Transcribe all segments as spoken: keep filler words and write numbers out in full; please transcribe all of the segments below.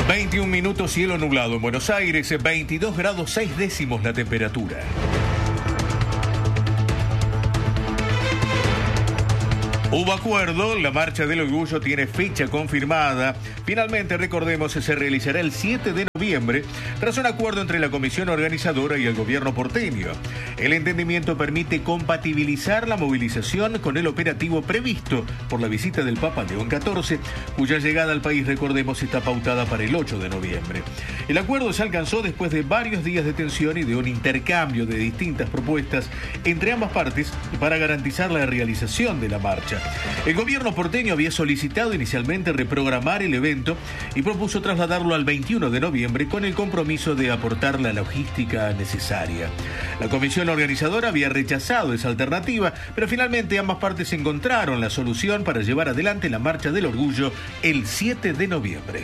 veintiún minutos, cielo nublado en Buenos Aires, veintidós grados seis décimos la temperatura. Hubo acuerdo, la Marcha del Orgullo tiene fecha confirmada. Finalmente, recordemos, se realizará el siete de noviembre, tras un acuerdo entre la comisión organizadora y el gobierno porteño. El entendimiento permite compatibilizar la movilización con el operativo previsto por la visita del Papa León catorce, cuya llegada al país, recordemos, está pautada para el ocho de noviembre. El acuerdo se alcanzó después de varios días de tensión y de un intercambio de distintas propuestas entre ambas partes para garantizar la realización de la marcha. El gobierno porteño había solicitado inicialmente reprogramar el evento y propuso trasladarlo al veintiuno de noviembre con el compromiso de aportar la logística necesaria. La comisión organizadora había rechazado esa alternativa, pero finalmente ambas partes encontraron la solución para llevar adelante la Marcha del Orgullo el siete de noviembre.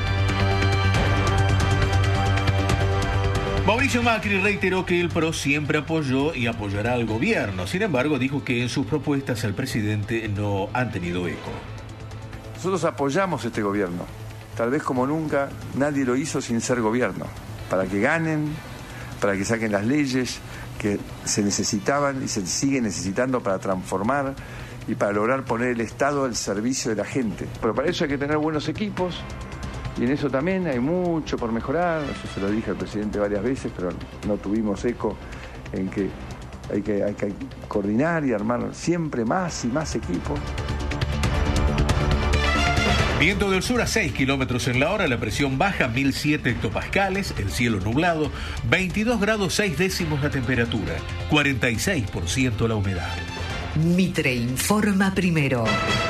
Mauricio Macri reiteró que el P R O siempre apoyó y apoyará al gobierno. Sin embargo, dijo que en sus propuestas al presidente no han tenido eco. Nosotros apoyamos este gobierno. Tal vez como nunca, nadie lo hizo sin ser gobierno. Para que ganen, para que saquen las leyes que se necesitaban y se siguen necesitando para transformar y para lograr poner el Estado al servicio de la gente. Pero para eso hay que tener buenos equipos. Y en eso también hay mucho por mejorar. Yo se lo dije al presidente varias veces, pero no tuvimos eco en que hay que, hay que coordinar y armar siempre más y más equipos. Viento del sur a seis kilómetros en la hora, la presión baja mil siete hectopascales, el cielo nublado, veintidós grados seis décimos la temperatura, cuarenta y seis por ciento la humedad. Mitre informa primero.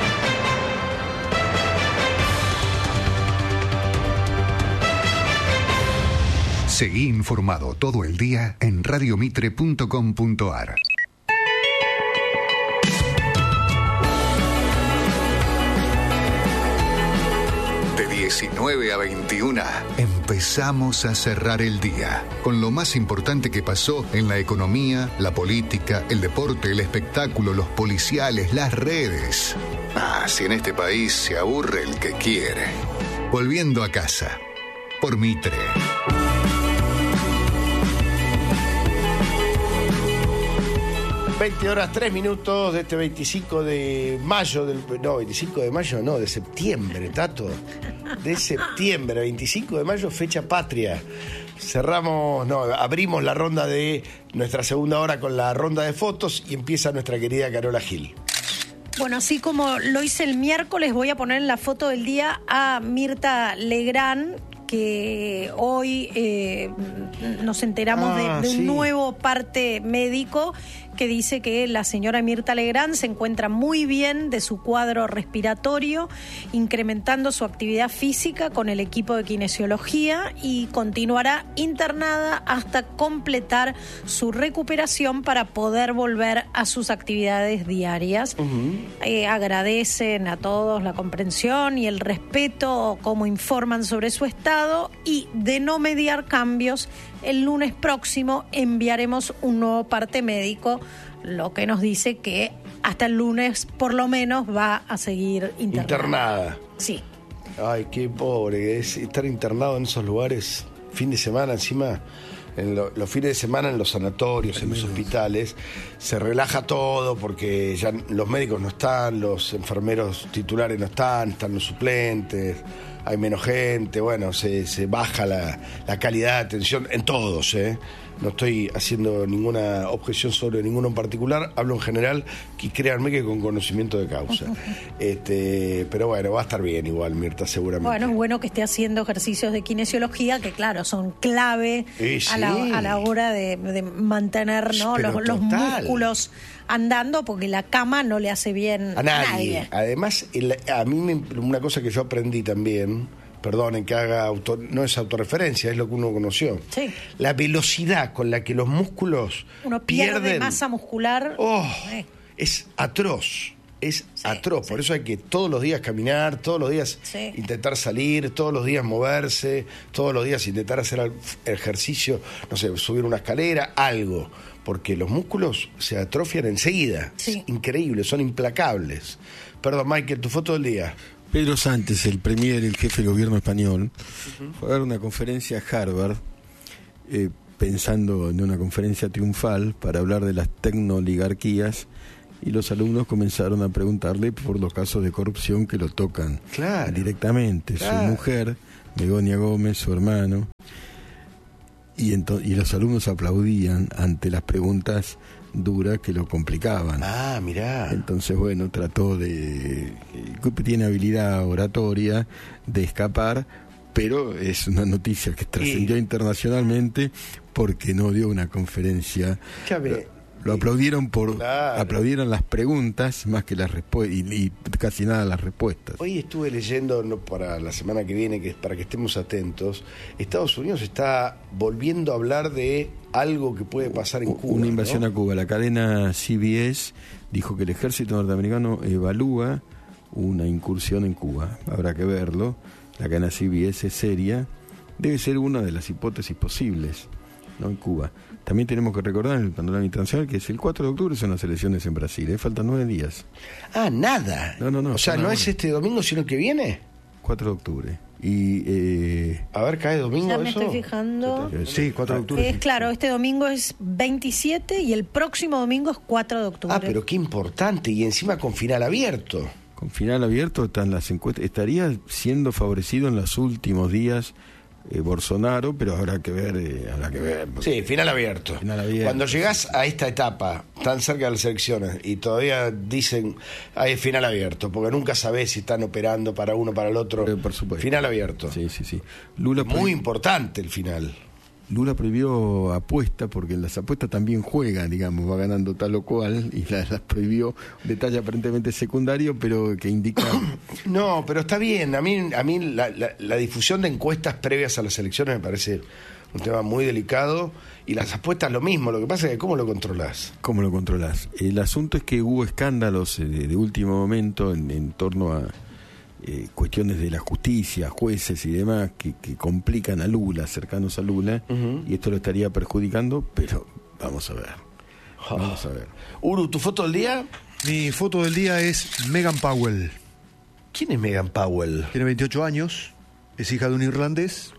Seguí informado todo el día en radio mitre punto com punto a r. De diecinueve a veintiuna empezamos a cerrar el día con lo más importante que pasó en la economía, la política, el deporte, el espectáculo, los policiales, las redes. Ah, si en este país se aburre el que quiere. Volviendo a casa, por Mitre. veinte horas tres minutos de este veinticinco de mayo, del, no, veinticinco de mayo, no, de septiembre, Tato. De septiembre, veinticinco de mayo, fecha patria. Cerramos, no, abrimos la ronda de nuestra segunda hora con la ronda de fotos y empieza nuestra querida Carola Gil. Bueno, así como lo hice el miércoles, voy a poner en la foto del día a Mirta Legrand, que hoy eh, nos enteramos ah, de, de un sí. nuevo parte médico que dice que la señora Mirta Legrand se encuentra muy bien de su cuadro respiratorio, incrementando su actividad física con el equipo de kinesiología y continuará internada hasta completar su recuperación para poder volver a sus actividades diarias. Uh-huh. Eh, agradecen a todos la comprensión y el respeto, como informan sobre su estado, y de no mediar cambios, el lunes próximo enviaremos un nuevo parte médico, lo que nos dice que hasta el lunes por lo menos va a seguir internada. Internada. Sí. Ay, qué pobre, es estar internado en esos lugares, fin de semana encima, en lo, los fines de semana en los sanatorios, en los hospitales, se relaja todo porque ya los médicos no están, los enfermeros titulares no están, están los suplentes, hay menos gente, bueno, se, se baja la, la calidad de atención en todos, ¿eh? No estoy haciendo ninguna objeción sobre ninguno en particular, hablo en general, y créanme que con conocimiento de causa. este, pero bueno, va a estar bien igual, Mirta, seguramente. Bueno, es bueno que esté haciendo ejercicios de kinesiología, que claro, son clave sí, sí. A, la, a la hora de, de mantener, ¿no? los, los músculos andando, porque la cama no le hace bien a nadie. A nadie. Además, el, a mí me, una cosa que yo aprendí también, perdonen que haga auto, no es autorreferencia, es lo que uno conoció. Sí. La velocidad con la que los músculos uno pierde pierden masa muscular. Oh, eh. Es atroz. Es sí, atroz, sí. Por eso hay que todos los días caminar, todos los días sí. intentar salir, todos los días moverse, todos los días intentar hacer ejercicio, no sé, subir una escalera, algo, porque los músculos se atrofian enseguida. Sí. Es increíble, son implacables. Perdón, Michael, tu foto del día. Pedro Sánchez, el premier, el jefe del gobierno español, uh-huh. fue a dar una conferencia a Harvard, eh, pensando en una conferencia triunfal para hablar de las tecnooligarquías, y los alumnos comenzaron a preguntarle por los casos de corrupción que lo tocan claro, directamente. Claro. Su mujer, Begoña Gómez, su hermano, y, ento- y los alumnos aplaudían ante las preguntas duras que lo complicaban. Ah, mirá. Entonces, bueno, trató de... tiene habilidad oratoria de escapar, pero es una noticia que trascendió y... internacionalmente porque no dio una conferencia. Lo, lo aplaudieron por claro. aplaudieron las preguntas más que las respuestas, y, y casi nada las respuestas. Hoy estuve leyendo, no, para la semana que viene, que para que estemos atentos, Estados Unidos está volviendo a hablar de algo que puede pasar en Cuba. Una invasión, ¿no?, a Cuba. La cadena C B S dijo que el ejército norteamericano evalúa una incursión en Cuba. Habrá que verlo. La cadena C B S es seria. Debe ser una de las hipótesis posibles, ¿no?, en Cuba. También tenemos que recordar en el panorama internacional que es el cuatro de octubre son las elecciones en Brasil, ¿eh? Faltan nueve días. Ah, nada. No, no, no. O sea, ¿no es este domingo, sino el que viene? cuatro de octubre. Y, eh... a ver, ¿cae domingo ya me eso? estoy fijando. Sí, cuatro de octubre. Es claro, este domingo es veintisiete y el próximo domingo es cuatro de octubre. Ah, pero qué importante, y encima con final abierto. Con final abierto están las encuestas. Estaría siendo favorecido en los últimos días Eh, Bolsonaro, pero habrá que ver, eh, habrá que ver. Sí, final abierto. final abierto. Cuando llegás a esta etapa, tan cerca de las elecciones, y todavía dicen, hay final abierto, porque nunca sabés si están operando para uno para el otro. Pero, por supuesto. Final abierto. Sí, sí, sí. Lula Muy prohib... importante el final. Lula prohibió apuestas, porque en las apuestas también juega, digamos, va ganando tal o cual, y las, las prohibió, detalle aparentemente secundario, pero que indica... No, pero está bien. A mí, a mí la, la, la difusión de encuestas previas a las elecciones me parece un tema muy delicado, y las apuestas lo mismo. Lo que pasa es que ¿cómo lo controlás? ¿Cómo lo controlás? El asunto es que hubo escándalos de, de último momento en, en torno a eh, cuestiones de la justicia, jueces y demás, que, que complican a Lula, cercanos a Lula, uh-huh. y esto lo estaría perjudicando, pero vamos a ver. Oh. Vamos a ver. Uru, ¿tu foto del día? Mi foto del día es Megan Powell. ¿Quién es Megan Powell? Tiene veintiocho años, es hija de un irlandés,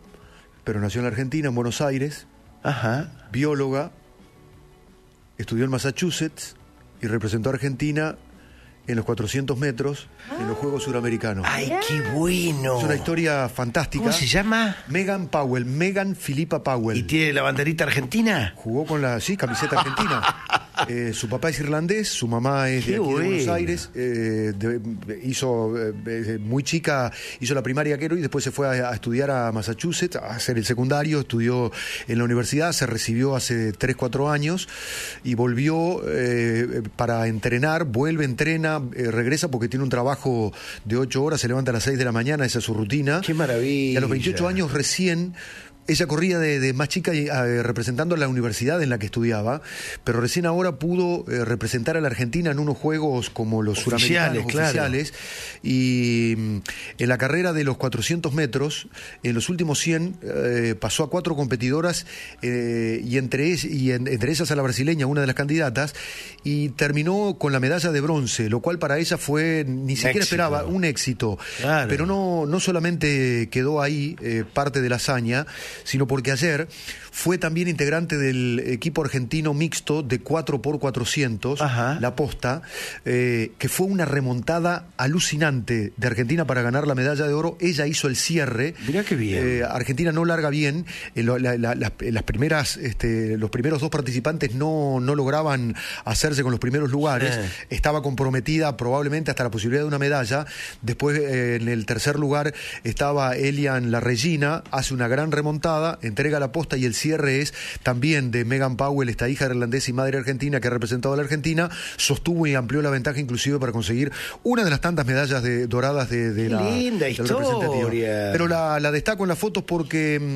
pero nació en la Argentina, en Buenos Aires. Ajá. Bióloga, estudió en Massachusetts y representó a Argentina en los cuatrocientos metros ah. en los Juegos Suramericanos. ¡Ay, qué bueno! Es una historia fantástica. ¿Cómo se llama? Megan Powell, Megan Philippa Powell. ¿Y tiene la banderita argentina? Jugó con la, sí, camiseta argentina. eh, su papá es irlandés, su mamá es de aquí bueno. de Buenos Aires. Eh, de, hizo, eh, muy chica, hizo la primaria Quero y después se fue a, a estudiar a Massachusetts, a hacer el secundario, estudió en la universidad, se recibió hace tres, cuatro años y volvió eh, para entrenar, vuelve, entrena, Eh, regresa porque tiene un trabajo de ocho horas, se levanta a las seis de la mañana, esa es su rutina. ¡Qué maravilla! Y a los veintiocho años recién, ella corría de, de más chica eh, representando a la universidad en la que estudiaba, pero recién ahora pudo eh, representar a la Argentina en unos juegos como los oficiales, suramericanos oficiales, claro. Y mm, en la carrera de los cuatrocientos metros, en los últimos cien, eh, pasó a cuatro competidoras eh, y, entre, es, y en, entre esas a la brasileña, una de las candidatas, y terminó con la medalla de bronce, lo cual para ella fue, ni siquiera éxito. esperaba, un éxito. Claro. Pero no, no solamente quedó ahí eh, parte de la hazaña, sino porque ayer fue también integrante del equipo argentino mixto de cuatro por cuatrocientos, Ajá. la posta, eh, que fue una remontada alucinante de Argentina para ganar la medalla de oro. Ella hizo el cierre. Mirá qué bien. Eh, Argentina no larga bien. Eh, la, la, la, las, las primeras, este, los primeros dos participantes no, no lograban hacerse con los primeros lugares. Sí. Estaba comprometida probablemente hasta la posibilidad de una medalla. Después, eh, en el tercer lugar, estaba Elian La Regina, hace una gran remontada, entrega la posta y el cierre es también de Megan Powell, esta hija irlandesa y madre argentina que ha representado a la Argentina, sostuvo y amplió la ventaja inclusive para conseguir una de las tantas medallas de, doradas de, de la linda historia. Pero la, la destaco en las fotos porque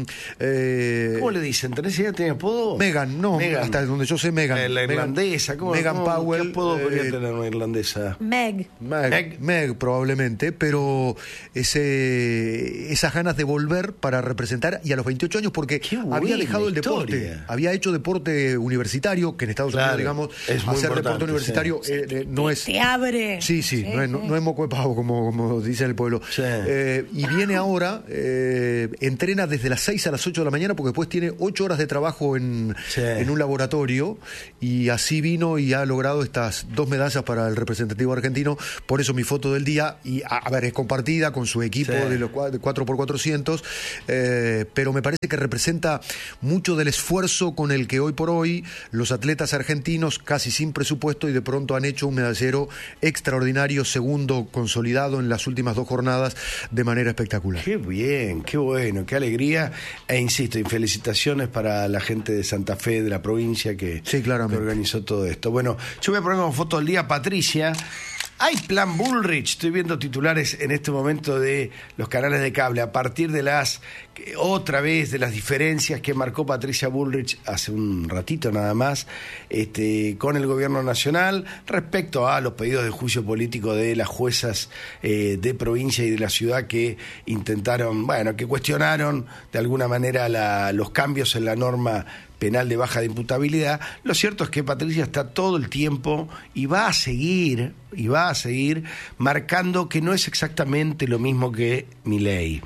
eh, ¿cómo le dicen? ¿Tenés idea? ¿Tiene apodo? Megan, no, Megan. Hasta donde yo sé Megan. La, la irlandesa, ¿cómo? Megan ¿cómo, Powell. ¿Qué apodo eh, podría tener una irlandesa? Meg. Meg. Meg, Meg probablemente, pero ese, esas ganas de volver para representar, y a los veinte veintiocho años porque buena había dejado el deporte. historia. Había hecho deporte universitario, que en Estados Claro, Unidos, digamos, es muy hacer deporte importante, universitario sí. eh, eh, no es... Te abre. Sí, sí, Sí, no, es, no, sí. no es moco de pavo, como, como dice el pueblo. Sí. Eh, y viene ahora, eh, entrena desde las seis a las ocho de la mañana, porque después tiene ocho horas de trabajo en, Sí. en un laboratorio, y así vino y ha logrado estas dos medallas para el representativo argentino. Por eso mi foto del día, y a, a ver, es compartida con su equipo Sí. de los cuatro por cuatrocientos, eh, pero me parece que representa mucho del esfuerzo con el que hoy por hoy los atletas argentinos, casi sin presupuesto, y de pronto han hecho un medallero extraordinario, segundo consolidado en las últimas dos jornadas de manera espectacular. Qué bien, qué bueno, qué alegría. E insisto, y felicitaciones para la gente de Santa Fe, de la provincia, que, Sí, claramente. que organizó todo esto. Bueno, yo voy a poner como foto del día, Patricia. Hay plan Bullrich, estoy viendo titulares en este momento de los canales de cable, a partir de las, otra vez, de las diferencias que marcó Patricia Bullrich hace un ratito nada más, este, con el gobierno nacional, respecto a los pedidos de juicio político de las juezas eh, de provincia y de la ciudad que intentaron, bueno, que cuestionaron de alguna manera la, los cambios en la norma penal de baja de imputabilidad. Lo cierto es que Patricia está todo el tiempo y va a seguir, y va a seguir marcando que no es exactamente lo mismo que Milei.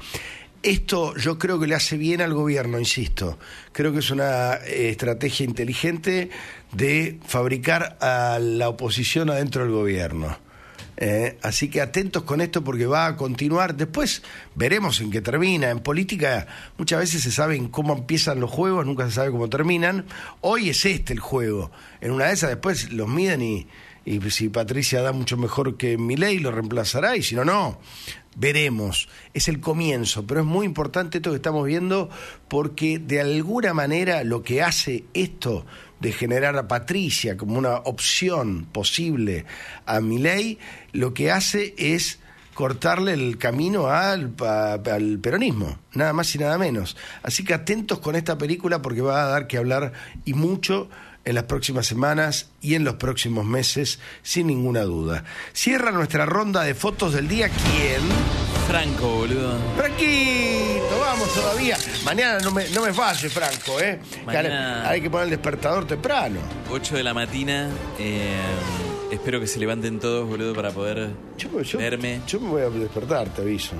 Esto yo creo que le hace bien al gobierno, insisto. Creo que es una eh, estrategia inteligente de fabricar a la oposición adentro del gobierno. Eh, así que atentos con esto porque va a continuar. Después veremos en qué termina. En política muchas veces se sabe cómo empiezan los juegos, nunca se sabe cómo terminan. Hoy es este el juego. En una de esas después los miden y, y si Patricia da mucho mejor que Milei lo reemplazará, y si no, no. Veremos, es el comienzo, pero es muy importante esto que estamos viendo porque de alguna manera lo que hace esto de generar a Patricia como una opción posible a Milei, lo que hace es cortarle el camino al, a, al peronismo, nada más y nada menos. Así que atentos con esta película porque va a dar que hablar y mucho en las próximas semanas y en los próximos meses, sin ninguna duda. Cierra nuestra ronda de fotos del día. ¿Quién? Franco, boludo. Franquito, vamos todavía. Mañana no me, no me falle, Franco, ¿eh? Mañana- Hay que poner el despertador temprano. ocho de la mañana. Eh, espero que se levanten todos, boludo, para poder Yo, yo- verme. yo me voy a despertar, te aviso.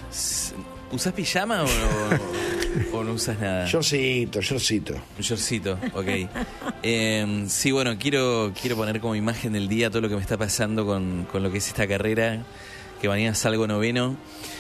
¿Usás pijama o no, o no usas nada? Shortcito, shortcito. Un shortcito, ok. Eh, sí, bueno, quiero, quiero poner como imagen del día todo lo que me está pasando con, con lo que es esta carrera, que mañana salgo noveno.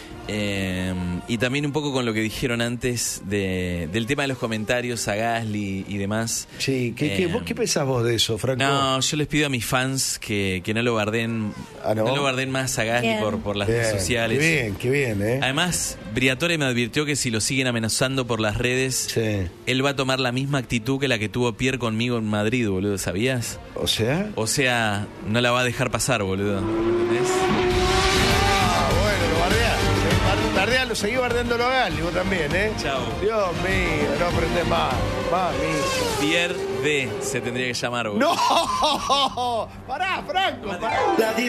Eh, y también un poco con lo que dijeron antes de, del tema de los comentarios a Gasly y demás. Sí, ¿qué, qué, Eh, vos, ¿qué pensás vos de eso, Franco? No, yo les pido a mis fans que, que no lo barden, Ah, ¿no? ¿no? lo barden más a Gasly Bien. por, por las Bien, redes sociales. Qué bien, qué bien, ¿eh? Además, Briatore me advirtió que si lo siguen amenazando por las redes, Sí. él va a tomar la misma actitud que la que tuvo Pierre conmigo en Madrid, boludo, ¿sabías? O sea... O sea, no la va a dejar pasar, boludo. ¿Entendés? Ah, bueno, lo bardea. Bardea, lo seguí bardeándolo a Gali, vos también, ¿eh? Chao. Dios mío, no aprendés más. Mami. Pierre D se tendría que llamar, boludo. ¡No! ¡Pará, Franco! Pará.